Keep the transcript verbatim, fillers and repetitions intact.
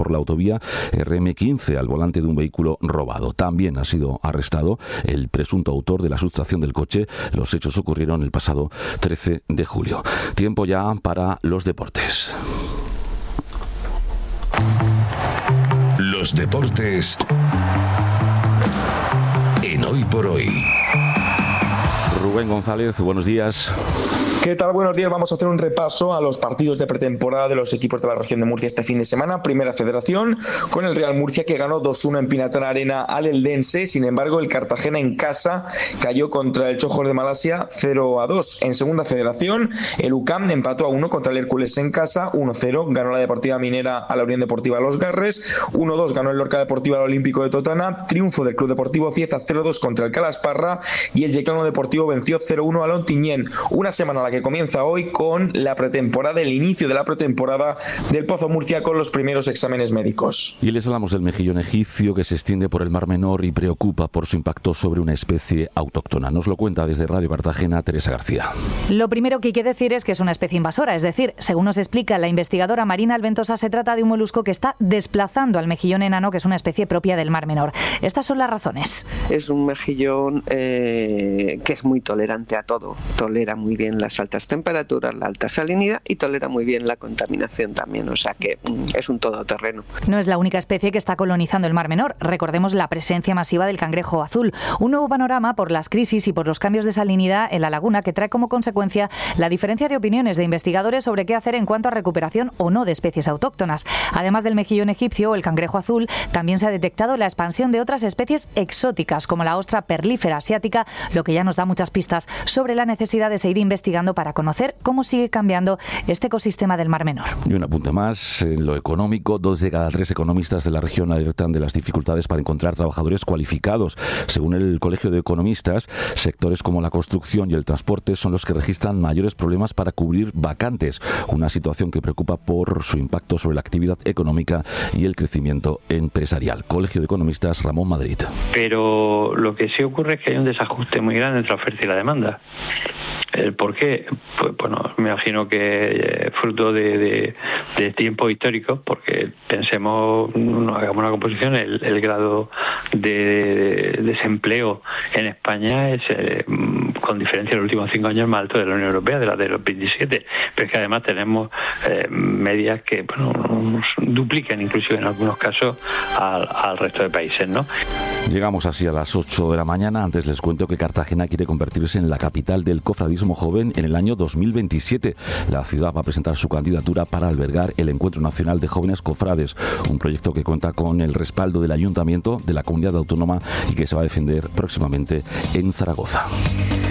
por la autovía R M quince al volante de un vehículo robado. También ha sido arrestado el presunto autor de la sustracción del coche. Los hechos ocurrieron el pasado trece de julio. Tiempo ya para los deportes. Los deportes en Hoy por Hoy. Rubén González, buenos días. ¿Qué tal? Buenos días. Vamos a hacer un repaso a los partidos de pretemporada de los equipos de la región de Murcia este fin de semana. Primera Federación, con el Real Murcia que ganó dos uno en Pinatana Arena al Eldense. Sin embargo, el Cartagena en casa cayó contra el Chojos de Malasia cero a dos. En Segunda Federación, el U C A M empató a uno contra el Hércules en casa, uno cero. Ganó la Deportiva Minera a la Unión Deportiva Los Garres, uno dos. Ganó el Lorca Deportiva al Olímpico de Totana. Triunfo del Club Deportivo Cieza cero dos contra el Calasparra. Y el Yeclano Deportivo venció cero uno al Ontinyent. Una semana a la que comienza hoy con la pretemporada, el inicio de la pretemporada del Pozo Murcia con los primeros exámenes médicos. Y les hablamos del mejillón egipcio que se extiende por el Mar Menor y preocupa por su impacto sobre una especie autóctona. Nos lo cuenta desde Radio Cartagena Teresa García. Lo primero que hay que decir es que es una especie invasora, es decir, según nos explica la investigadora Marina Alventosa, se trata de un molusco que está desplazando al mejillón enano, que es una especie propia del Mar Menor. Estas son las razones. Es un mejillón eh, que es muy tolerante a todo, tolera muy bien las altas temperaturas, la alta salinidad y tolera muy bien la contaminación también, o sea que es un todoterreno. No es la única especie que está colonizando el Mar Menor. Recordemos la presencia masiva del cangrejo azul, un nuevo panorama por las crisis y por los cambios de salinidad en la laguna que trae como consecuencia la diferencia de opiniones de investigadores sobre qué hacer en cuanto a recuperación o no de especies autóctonas. Además del mejillón egipcio o el cangrejo azul, también se ha detectado la expansión de otras especies exóticas como la ostra perlífera asiática, lo que ya nos da muchas pistas sobre la necesidad de seguir investigando para conocer cómo sigue cambiando este ecosistema del Mar Menor. Y un apunte más, en lo económico, dos de cada tres economistas de la región alertan de las dificultades para encontrar trabajadores cualificados. Según el Colegio de Economistas, sectores como la construcción y el transporte son los que registran mayores problemas para cubrir vacantes, una situación que preocupa por su impacto sobre la actividad económica y el crecimiento empresarial. Colegio de Economistas, Ramón Madrid. Pero lo que sí ocurre es que hay un desajuste muy grande entre la oferta y la demanda. ¿El por qué? Pues bueno, me imagino que eh, fruto de, de, de tiempos históricos, porque pensemos, no hagamos una composición, el, el grado de, de desempleo en España es eh, con diferencia en los últimos cinco años más alto de la Unión Europea, de la de los veintisiete, pero es que además tenemos eh, medias que bueno, duplican inclusive en algunos casos al, al resto de países, ¿no? Llegamos así a las ocho de la mañana. Antes les cuento que Cartagena quiere convertirse en la capital del cofradismo joven en el año dos mil veintisiete. La ciudad va a presentar su candidatura para albergar el Encuentro Nacional de Jóvenes Cofrades, un proyecto que cuenta con el respaldo del Ayuntamiento, de la Comunidad Autónoma y que se va a defender próximamente en Zaragoza.